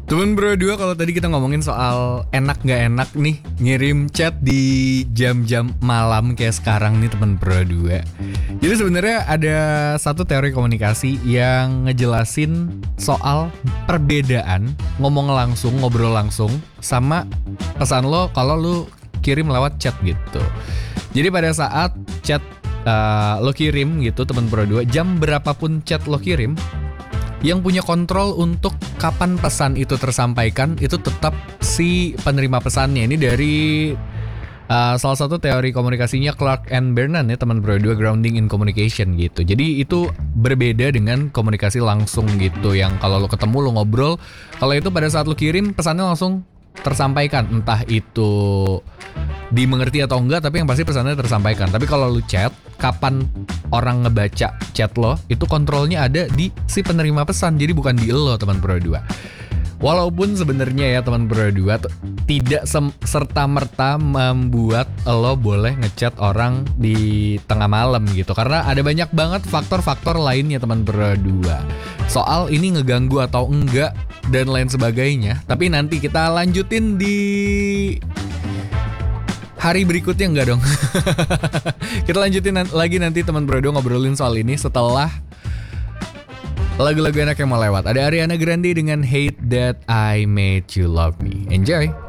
Temen berdua, kalau tadi kita ngomongin soal enak gak enak nih ngirim chat di jam-jam malam kayak sekarang nih temen berdua. Jadi sebenarnya ada satu teori komunikasi yang ngejelasin soal perbedaan ngomong langsung, ngobrol langsung sama pesan lo kalau lo kirim lewat chat gitu. Jadi pada saat chat lo kirim gitu temen berdua, jam berapapun chat lo kirim, yang punya kontrol untuk kapan pesan itu tersampaikan itu tetap si penerima pesannya. Ini dari salah satu teori komunikasinya Clark and Bernard ya teman berdua, grounding in communication gitu. Jadi itu berbeda dengan komunikasi langsung gitu, yang kalau lo ketemu lo ngobrol, kalau itu pada saat lo kirim pesannya langsung tersampaikan, entah itu dimengerti atau enggak, tapi yang pasti pesannya tersampaikan. Tapi kalau lu chat, kapan orang ngebaca chat lo, itu kontrolnya ada di si penerima pesan, jadi bukan di lo teman berdua. Walaupun sebenarnya ya teman berdua tidak serta-merta membuat lo boleh ngechat orang di tengah malam gitu, karena ada banyak banget faktor-faktor lainnya teman berdua. Soal ini ngeganggu atau enggak dan lain sebagainya. Tapi nanti kita lanjutin di hari berikutnya, enggak dong. Kita lanjutin lagi nanti teman berdua ngobrolin soal ini setelah lagu-lagu enak yang mau lewat. Ada Ariana Grande dengan Hate That I Made You Love Me. Enjoy.